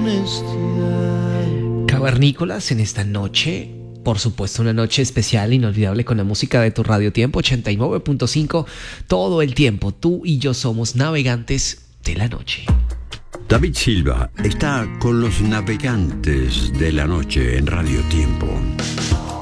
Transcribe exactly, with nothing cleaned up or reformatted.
honestidad. Cavernícolas, en esta noche, por supuesto, una noche especial, inolvidable, con la música de tu Radio Tiempo ochenta y nueve punto cinco. Todo el tiempo, tú y yo somos navegantes de la noche. David Silva está con los navegantes de la noche en Radio Tiempo.